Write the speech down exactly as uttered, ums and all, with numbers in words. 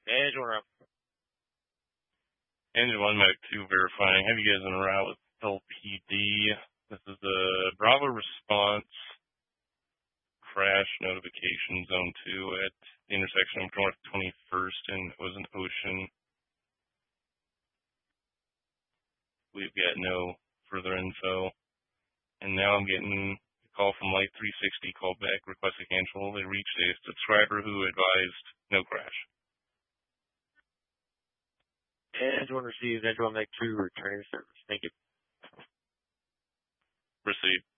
Edge one up. Engine one Mac two verifying. Have you guys en route with L P D? This is the Bravo response crash notification zone two at the intersection of North twenty-first and it was an Ocean. We've got no further info. And now I'm getting a call from Light three sixty, call back, request to cancel. They reached a subscriber who advised no crash. Edge one received. Edge one Mac two returning service. Thank you. Received.